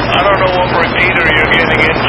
I don't know what repeater you're getting into.